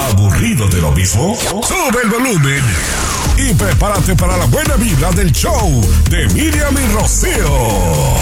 ¿Aburrido de lo mismo? Sube el volumen y prepárate para la buena vibra del show de Miriam y Rocío.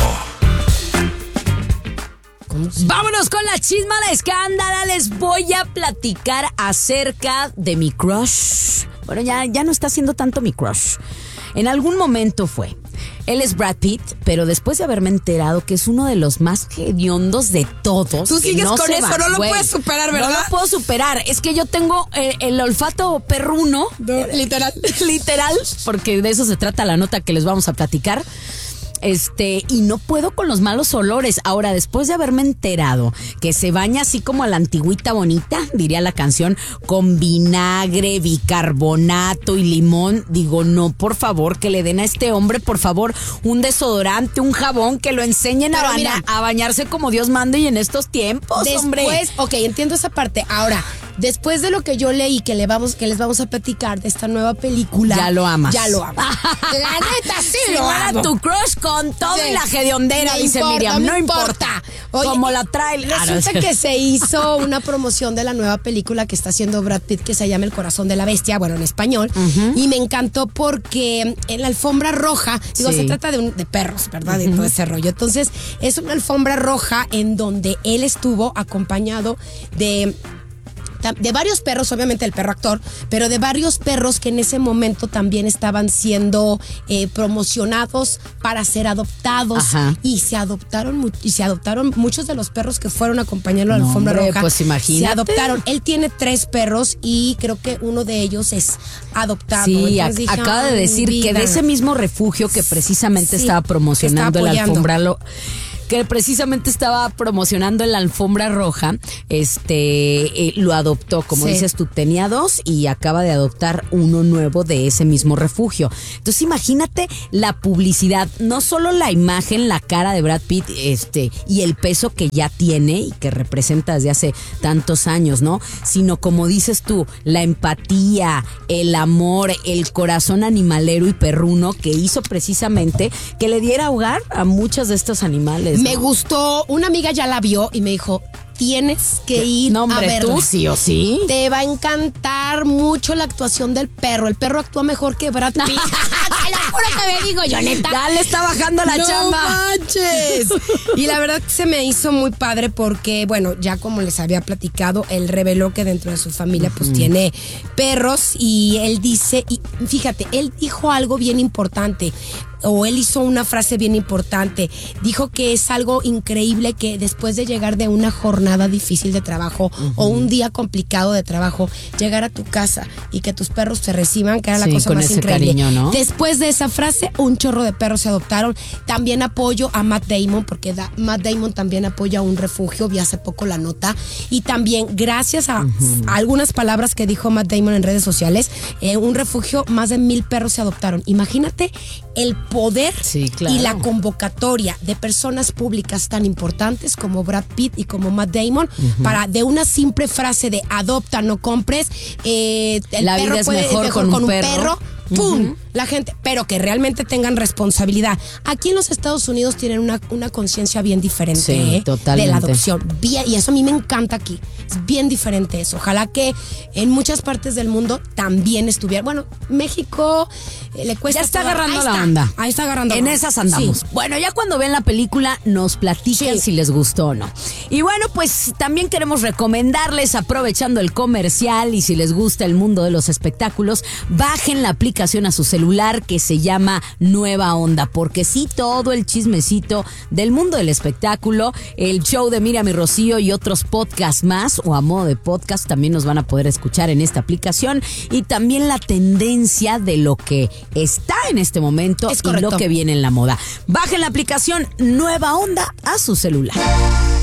Vámonos con la chisma, la escándala. Les voy a platicar acerca de mi crush. Bueno, ya no está siendo tanto mi crush. En algún momento fue. Él es Brad Pitt, pero después de haberme enterado que es uno de los más hediondos de todos. Tú sigues con eso, no lo puedes superar, ¿verdad? No lo puedo superar. Es que yo tengo el olfato perruno. Literal. Literal, porque de eso se trata la nota que les vamos a platicar. Y no puedo con los malos olores. Ahora, después de haberme enterado que se baña así como a la antigüita bonita, diría la canción, con vinagre, bicarbonato y limón, digo, no, por favor, que le den a este hombre, por favor, un desodorante, un jabón, que lo enseñen a bañarse como Dios manda y en estos tiempos, hombre. Ok, entiendo esa parte. Ahora, después de lo que yo leí que les vamos a platicar de esta nueva película. Ya lo amas. Ya lo amo. La neta, sí si lo amo. Tu crush con todo y la hediondera, dice Miriam. No importa. Oye, como la trae. Resulta que se hizo una promoción de la nueva película que está haciendo Brad Pitt, que se llama El Corazón de la Bestia, bueno, en español. Y me encantó porque en la alfombra roja, se trata de perros, ¿verdad? De todo ese rollo. Entonces, es una alfombra roja en donde él estuvo acompañado de varios perros, obviamente el perro actor, pero de varios perros que en ese momento también estaban siendo promocionados para ser adoptados. Ajá. Y se adoptaron muchos de los perros que fueron a acompañarlo a la alfombra roja. Pues imagínate. Se adoptaron. Él tiene 3 perros y creo que uno de ellos es adoptado. Sí, acaba de decir que de ese mismo refugio que precisamente estaba promocionando en la alfombra en la alfombra roja, lo adoptó, como dices tú, tenía 2 y acaba de adoptar uno nuevo de ese mismo refugio. Entonces imagínate la publicidad, no solo la imagen, la cara de Brad Pitt, y el peso que ya tiene y que representa desde hace tantos años, ¿no? Sino como dices tú, la empatía, el amor, el corazón animalero y perruno que hizo precisamente que le diera hogar a muchos de estos animales. Me gustó, una amiga ya la vio y me dijo, tienes que ir a verla. ¿Tú sí o sí? Te va a encantar mucho la actuación del perro. El perro actúa mejor que Brad Pitt. Te lo juro que me digo yo, neta. Ya le está bajando la chamba. ¡No manches! Y la verdad que se me hizo muy padre porque, bueno, ya como les había platicado, él reveló que dentro de su familia pues tiene perros y él dice, y fíjate, él dijo algo bien importante. O él hizo una frase bien importante. Dijo que es algo increíble que después de llegar de una jornada difícil de trabajo o un día complicado de trabajo, llegar a tu casa y que tus perros te reciban, que era la cosa más increíble. Cariño, ¿no? Después de esa frase, un chorro de perros se adoptaron. También apoyo a Matt Damon, porque Matt Damon también apoya un refugio, vi hace poco la nota. Y también, gracias a algunas palabras que dijo Matt Damon en redes sociales, un refugio, más de 1,000 perros se adoptaron. Imagínate el poder y la convocatoria de personas públicas tan importantes como Brad Pitt y como Matt Damon para de una simple frase de adopta, no compres, la vida es mejor con un perro. ¡Pum! La gente, pero que realmente tengan responsabilidad. Aquí en los Estados Unidos tienen una conciencia bien diferente de la adopción. Bien, y eso a mí me encanta aquí. Es bien diferente eso. Ojalá que en muchas partes del mundo también estuviera. Bueno, México le cuesta. Ya está agarrando la onda. Ahí está agarrando. En esas andamos. Sí. Bueno, ya cuando ven la película nos platican si les gustó o no. Y bueno, pues también queremos recomendarles, aprovechando el comercial y si les gusta el mundo de los espectáculos, bajen la aplicación a su celular que se llama Nueva Onda, porque sí, todo el chismecito del mundo del espectáculo, el show de Miriam y Rocío y otros podcasts más, o a modo de podcast, también nos van a poder escuchar en esta aplicación, y también la tendencia de lo que está en este momento y lo que viene en la moda. Bajen la aplicación Nueva Onda a su celular.